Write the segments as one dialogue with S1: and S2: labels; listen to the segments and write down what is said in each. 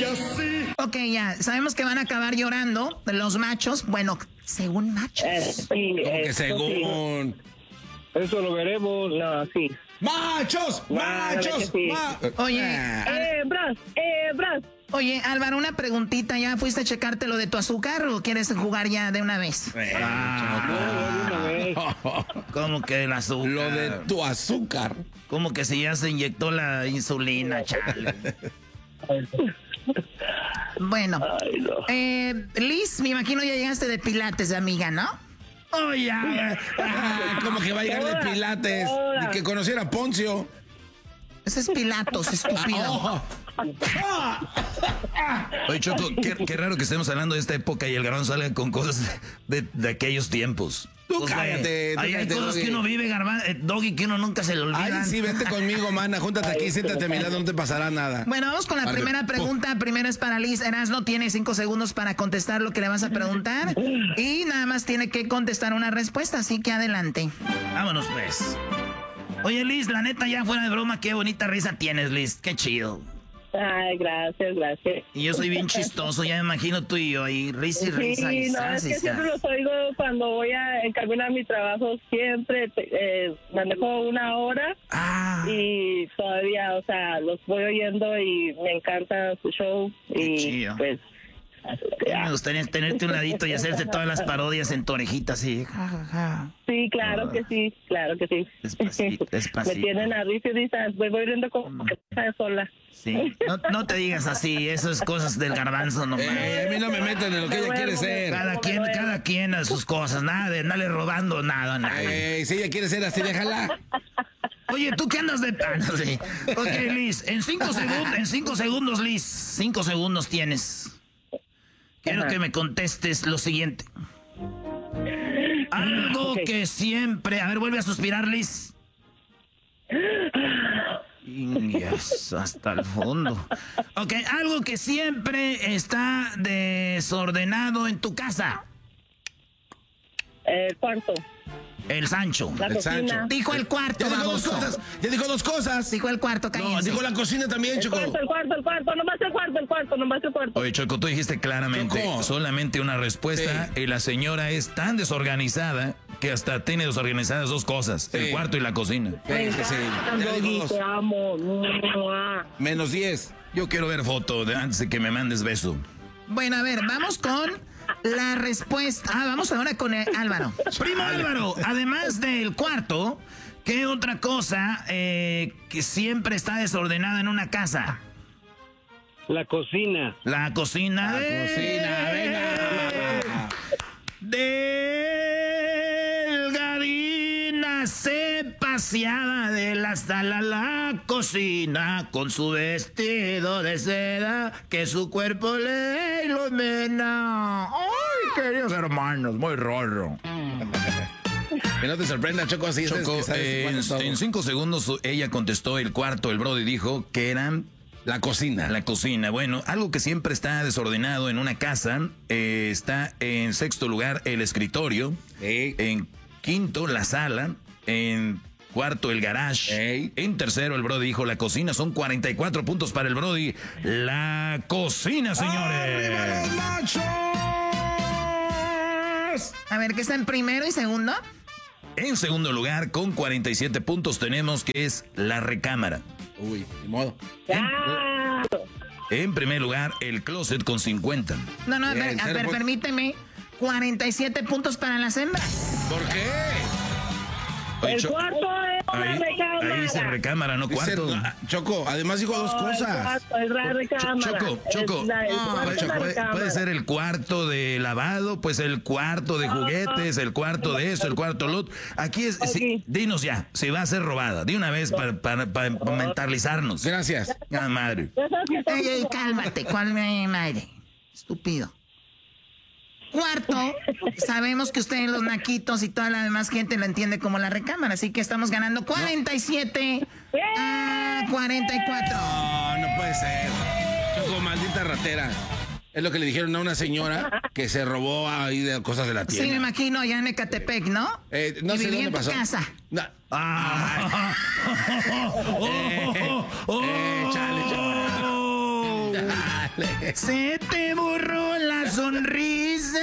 S1: Ya sí.
S2: Ok, ya, sabemos que van a acabar llorando los machos. Bueno, según machos.
S3: Sí,
S1: ¿Cómo que según?
S3: Eso lo veremos, no, sí.
S1: ¡Machos! ¡Machos!
S3: Sí.
S2: Oye,
S3: Bros.
S2: oye, Álvaro, una preguntita. ¿Ya fuiste a checarte lo de tu azúcar o quieres jugar ya de una vez? ¿Cómo que el azúcar?
S1: Lo de tu azúcar.
S2: ¿Cómo que si ya se inyectó la insulina, chale? Bueno, Liz, me imagino ya llegaste de Pilates, amiga, ¿no?
S1: Oh, ya. ¿Cómo que va a llegar de Pilates? Ni que conociera a Poncio.
S2: Ese es Pilatos, estúpido.
S4: Oye, Choco, qué raro que estemos hablando de esta época y el Garbanzo salga con cosas de aquellos tiempos.
S1: Tú cállate.
S4: Hay cosas que uno vive, Doggy, que uno nunca se le olvidan.
S1: Ay, sí, vente conmigo, mana. Júntate aquí, siéntate a mi lado, no te pasará nada.
S2: Bueno, vamos con la primera pregunta. Primero es para Liz. Erasmo tiene 5 segundos para contestar lo que le vas a preguntar. Y nada más tiene que contestar una respuesta, así que adelante.
S4: Vámonos, pues. Oye, Liz, la neta, ya fuera de broma, qué bonita risa tienes, Liz. Qué chido.
S3: Ay, gracias.
S4: Y yo soy bien chistoso, ya me imagino tú y yo ahí, risa y risa.
S3: Sí, no, es que siempre los oigo cuando voy en camino a mi trabajo, siempre manejo 1 hora y todavía, o sea, los voy oyendo y me encanta su show.
S4: Qué
S3: Y
S4: chido.
S3: pues...
S4: Me gustaría tenerte un ladito y hacerte todas las parodias en tu orejita, así.
S3: Sí, claro que sí.
S4: Despacito.
S3: Me tienen a risa y risa, voy viendo como que está sola.
S4: Sí, no te digas así, eso es cosas del Garbanzo nomás.
S1: A mí no me meten en lo que ella quiere ser.
S4: Cada quien a sus cosas, nada de andarle robando nada.
S1: Si ella quiere ser así, déjala.
S4: Oye, ¿tú qué andas de tan? Sí. Ok, Liz, en 5 segundos, Liz, 5 segundos tienes. Quiero que me contestes lo siguiente. Algo que siempre... A ver, vuelve a suspirar, Liz. Yes, hasta el fondo. Ok, algo que siempre está desordenado en tu casa.
S3: Cuarto.
S4: El Sancho.
S3: La
S1: El
S3: cocina.
S1: Sancho.
S2: Dijo el cuarto,
S1: Ya dijo dos
S2: baboso.
S1: cosas. Ya dijo 2 cosas.
S2: Dijo el cuarto,
S1: No,
S2: cállense.
S1: dijo la cocina también, Choco.
S3: El cuarto, nomás el cuarto.
S4: Oye, Choco, tú dijiste claramente
S1: Choco.
S4: solamente una respuesta y la señora es tan desorganizada que hasta tiene desorganizadas 2 cosas, el cuarto y la cocina.
S1: Sí. Ya dijo 2.
S3: Te amo.
S1: Menos 10.
S4: Yo quiero ver foto antes de que me mandes beso.
S2: Bueno, a ver, vamos con la respuesta. Vamos ahora con Álvaro.
S4: Primo Álvaro, además del cuarto, ¿qué otra cosa que siempre está desordenada en una casa?
S3: La cocina.
S4: La cocina.
S1: Venga.
S4: Delgadina se paseaba de la sala a la cocina con su vestido de seda que su cuerpo le ilumina. ¡Ay, queridos hermanos! Muy raro.
S1: Que no te sorprenda, Choco, así
S4: Choco,
S1: es que sabes cuándo
S4: en 5 segundos ella contestó el cuarto, el Brody dijo que eran...
S1: La cocina.
S4: La cocina. Bueno, algo que siempre está desordenado en una casa, está en 6º lugar el escritorio, en 5º la sala, en 4º el garage, en 3º el Brody dijo la cocina, son 44 puntos para el Brody. La cocina, señores.
S1: ¡Arriba los machos!
S2: A ver, ¿qué está en primero y segundo?
S4: En segundo lugar, con 47 puntos tenemos que es la recámara.
S1: Uy, ni modo.
S4: En primer lugar, el closet con 50.
S2: No, a
S1: Bien,
S2: ver, permíteme. 47 puntos para las hembras.
S1: ¿Por qué?
S4: Oye,
S3: El cuarto es la recámara.
S4: ahí dice recámara, no cuarto.
S1: Choco, además dijo 2 cosas.
S3: Es la recámara.
S4: Choco, puede ser el cuarto de lavado, pues el cuarto de juguetes, el cuarto de esto, el cuarto de lo otro. Aquí es, dinos ya, si va a ser robada, de una vez para mentalizarnos.
S1: Gracias.
S4: Ah, madre.
S2: Ey, cálmate, ¿cuál madre? Estúpido. Cuarto, sabemos que ustedes los naquitos y toda la demás gente lo entiende como la recámara, así que estamos ganando 47 a 44.
S1: No puede ser. Choco, maldita ratera. Es lo que le dijeron a una señora que se robó ahí de cosas de la tienda.
S2: Sí, me imagino, allá en Ecatepec, ¿no?
S1: No
S2: y
S1: sé
S2: vivía
S1: dónde
S2: en tu
S1: pasó.
S2: casa.
S1: No.
S4: Chale.
S2: Se te borró la sonrisa.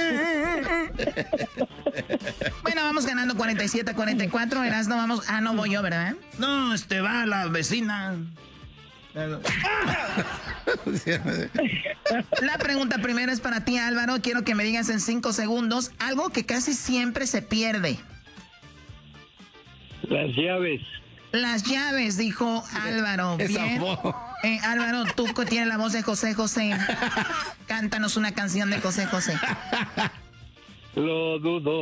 S2: Bueno, vamos ganando 47-44. Erasno, vamos. Ah, no voy yo, ¿verdad?
S4: No, va la vecina.
S2: La pregunta primero es para ti, Álvaro. Quiero que me digas en 5 segundos algo que casi siempre se pierde.
S5: Las llaves.
S2: Las llaves, dijo Álvaro. Bien. Álvaro, tú que tienes la voz de José José. Cántanos una canción de José José.
S5: Lo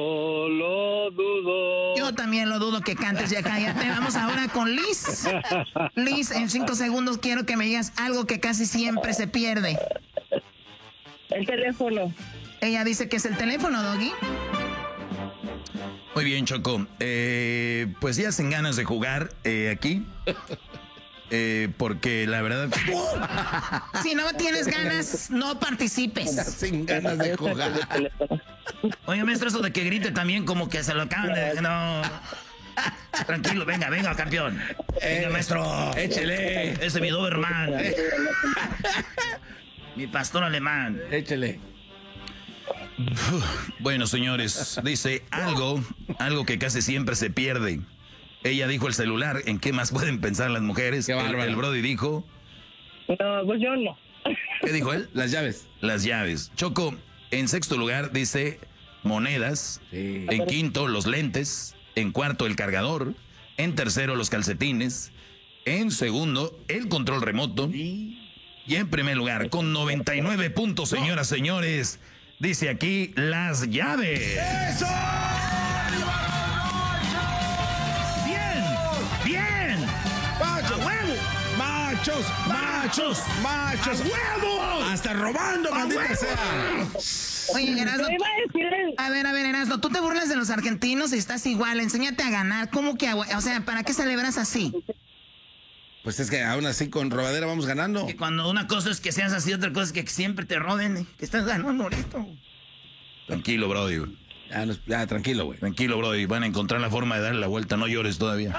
S5: dudo.
S2: Yo también lo dudo que cantes, ya cállate. Vamos ahora con Liz. Liz, en 5 segundos quiero que me digas algo que casi siempre se pierde.
S3: El teléfono.
S2: Ella dice que es el teléfono, Doggy.
S4: Muy bien, Choco. Pues ya sin ganas de jugar aquí. Porque la verdad...
S2: Si no tienes ganas, no participes.
S1: Sin ganas de jugar.
S4: Oye, maestro, eso de que grite también como que se lo acaban de... No. Tranquilo, venga, campeón. Venga, maestro.
S1: Échele.
S4: Ese es mi Doberman. Mi pastor alemán.
S1: Échele.
S4: Bueno, señores, dice algo que casi siempre se pierde. Ella dijo el celular. ¿En qué más pueden pensar las mujeres? El Brody dijo...
S3: No, pues yo no.
S4: ¿Qué dijo él?
S1: Las llaves.
S4: Las llaves. Choco, en sexto lugar dice monedas.
S1: Sí.
S4: En quinto, los lentes. En cuarto, el cargador. En tercero, los calcetines. En segundo, el control remoto. Y en primer lugar, con 99 puntos, señoras, señores, dice aquí las llaves.
S1: ¡Eso!
S4: ¡Bien!
S1: ¡Machos!
S4: ¡A huevo!
S1: ¡Machos! ¡A huevo! ¡Hasta robando, maldita sea!
S2: Oye, Erasno.
S3: Yo iba a decir...
S2: A ver, Erasno, tú te burlas de los argentinos y estás igual. Enséñate a ganar. ¿Cómo que? O sea, ¿para qué celebras así?
S1: Pues es que aún así con robadera vamos ganando.
S4: Que cuando una cosa es que seas así, otra cosa es que siempre te roden. Que estás ganando ahorita. Tranquilo, Brody.
S1: Ya, tranquilo, güey.
S4: Tranquilo, Brody. Van a encontrar la forma de darle la vuelta. No llores todavía.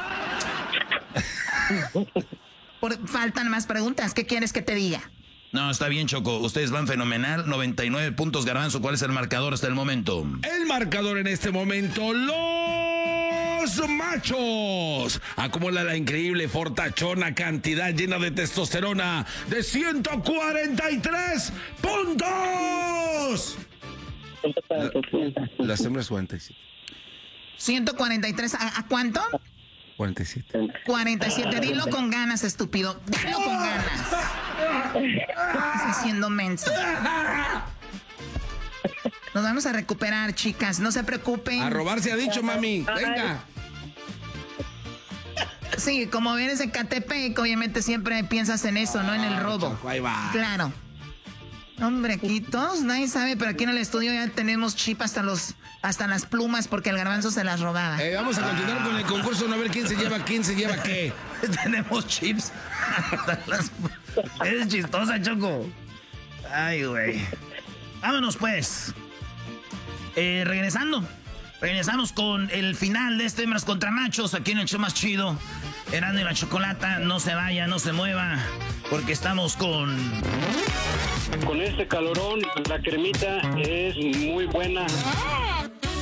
S2: Faltan más preguntas. ¿Qué quieres que te diga?
S4: No, está bien, Choco. Ustedes van fenomenal. 99 puntos, Garbanzo. ¿Cuál es el marcador hasta el momento?
S1: El marcador en este momento, los machos acumulan la increíble fortachona cantidad llena de testosterona de 143 puntos. Las hembras 47.
S2: 143. ¿A cuánto?
S1: 47.
S2: 47. Dilo con ganas, estúpido. Dilo con ganas. Estás haciendo menso. Nos vamos a recuperar, chicas. No se preocupen.
S1: A robar se ha dicho, mami. Venga.
S2: Sí, como vienes de Catepec, obviamente siempre piensas en eso, no en el robo.
S1: Choco, ahí va.
S2: Claro. Hombre, aquí todos, nadie sabe, pero aquí en el estudio ya tenemos chip hasta las plumas porque el Garbanzo se las robaba.
S1: Vamos a continuar con el concurso, no a ver quién se lleva qué.
S4: Tenemos chips. Eres chistosa, Choco. Ay, güey. Vámonos, pues. Regresamos con el final de este Hembras contra Machos aquí en el show más chido. Erasmo y la Chocolata, no se vaya, no se mueva, porque estamos con
S5: este calorón, la cremita es muy buena.